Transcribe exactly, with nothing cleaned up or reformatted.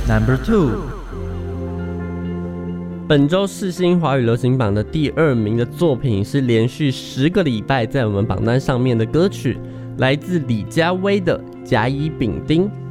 Number two， 本周世新华语流行榜的第二名的作品是连续十个礼拜在我们榜单上面的歌曲，来自李佳薇的《甲乙丙丁》。